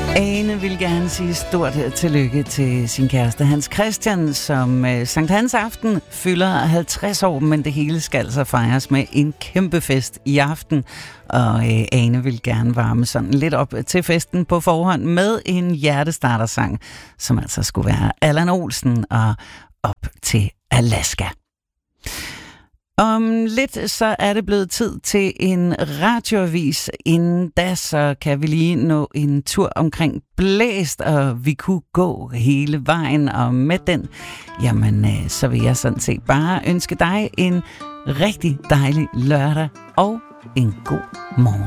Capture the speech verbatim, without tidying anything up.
Ane vil gerne sige stort tillykke til sin kæreste Hans Christian, som øh, Sankt Hans aften fylder halvtreds år, men det hele skal så fejres med en kæmpe fest i aften. Og øh, Ane vil gerne varme sådan lidt op til festen på forhånd med en hjertestartersang, som altså skulle være Allan Olsen og Op til Alaska. Om lidt så er det blevet tid til en radioavis. Inden da så kan vi lige nå en tur omkring Blæst, og vi kunne gå hele vejen. Og med den, jamen så vil jeg sådan set bare ønske dig en rigtig dejlig lørdag og en god morgen.